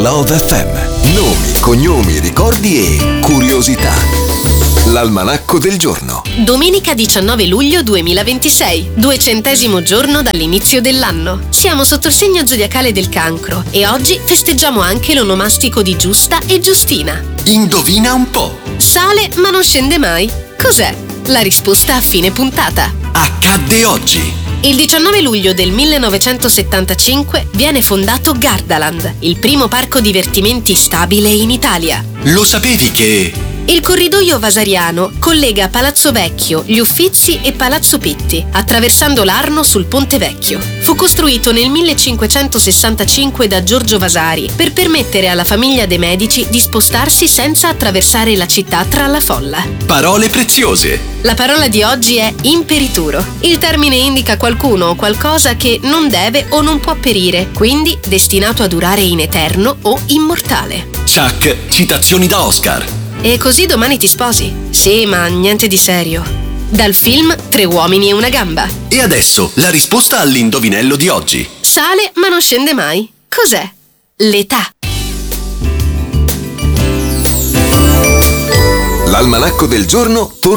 Love FM. Nomi, cognomi, ricordi e curiosità. L'almanacco del giorno. Domenica 19 luglio 2026, 200° giorno dall'inizio dell'anno. Siamo sotto il segno zodiacale del Cancro e oggi festeggiamo anche l'onomastico di Giusta e Giustina. Indovina un po'. Sale ma non scende mai. Cos'è? La risposta a fine puntata. Accadde oggi. Il 19 luglio del 1975 viene fondato Gardaland, il primo parco divertimenti stabile in Italia. Lo sapevi che... Il corridoio vasariano collega Palazzo Vecchio, Gli Uffizi e Palazzo Pitti, attraversando l'Arno sul Ponte Vecchio. Fu costruito nel 1565 da Giorgio Vasari per permettere alla famiglia De Medici di spostarsi senza attraversare la città tra la folla. Parole preziose. La parola di oggi è imperituro. Il termine indica qualcuno o qualcosa che non deve o non può perire, quindi destinato a durare in eterno o immortale. Chuck, citazioni da Oscar. E così domani ti sposi? Sì, ma niente di serio. Dal film 3 uomini e una gamba. E adesso la risposta all'indovinello di oggi. Sale ma non scende mai. Cos'è? L'età. L'almanacco del giorno torna